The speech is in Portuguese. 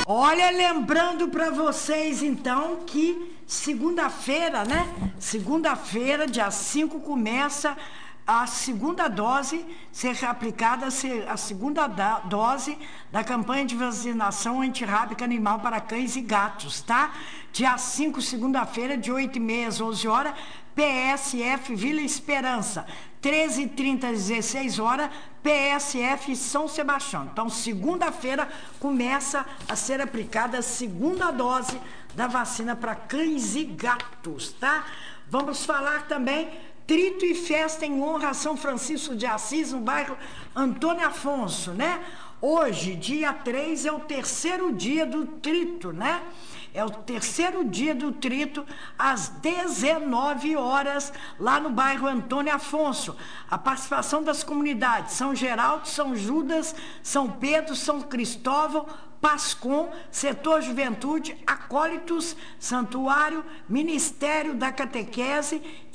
Olha, lembrando para vocês então que segunda-feira, né? Segunda-feira, dia 5, começa a segunda dose ser aplicada, a segunda dose da campanha de vacinação antirrábica animal para cães e gatos, tá? Dia 5, segunda-feira, de 8h30 às 11 horas, PSF Vila Esperança, 13h30 às 16 horas, PSF São Sebastião. Então, segunda-feira começa a ser aplicada a segunda dose da vacina para cães e gatos, tá? Vamos falar também Trito e festa em honra a São Francisco de Assis, no bairro Antônio Afonso, né? Hoje, dia 3, é o terceiro dia do Trito, né? É o terceiro dia do Trito, às 19 horas, lá no bairro Antônio Afonso. A participação das comunidades São Geraldo, São Judas, São Pedro, São Cristóvão, PASCOM, Setor Juventude, Acólitos, Santuário, Ministério da Catequese